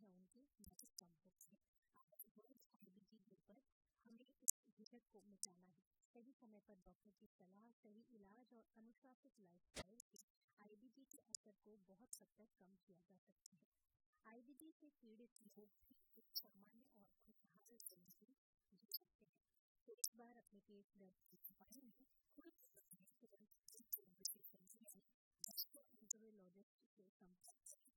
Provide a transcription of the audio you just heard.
है उनकी बहुत कम होती है। IBD पर हमें इस झिझक को मिटाना है। सही समय पर डॉक्टर की सलाह, सही इलाज और अनुशासित लाइफस्टाइल से IBD के असर को बहुत हद तक कम किया जा सकता है। IBD से पीड़ित लोग भी एक सामान्य और खुशहाल जिंदगी जी सकते हैं। तो इस बार अपने पेट दर्द की दवाई में कोई तुरंत गैस्ट्रोएंटरोलॉजिस्ट से संपर्क करें।